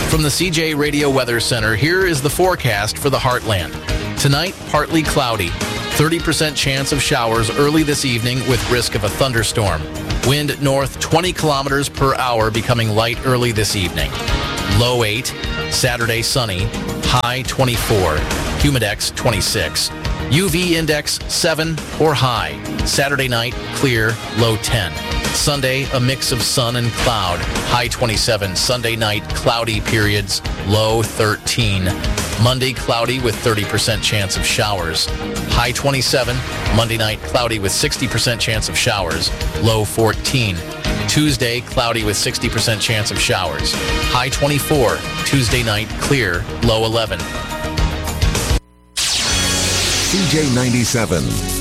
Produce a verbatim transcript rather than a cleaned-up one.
From the C J Radio Weather Center, here is the forecast for the Heartland. Tonight, partly cloudy. thirty percent chance of showers early this evening with risk of a thunderstorm. Wind north twenty kilometers per hour, becoming light early this evening. Low eight. Saturday, sunny. High twenty-four. Humidex twenty-six. U V index seven or high. Saturday night, clear. Low ten. Sunday, a mix of sun and cloud. High twenty-seven. Sunday night, cloudy periods. Low thirteen. Monday, cloudy with thirty percent chance of showers. High twenty-seven. Monday night, cloudy with sixty percent chance of showers. Low fourteen. Tuesday, cloudy with sixty percent chance of showers. High twenty-four. Tuesday night, clear. Low eleven. C J ninety-seven.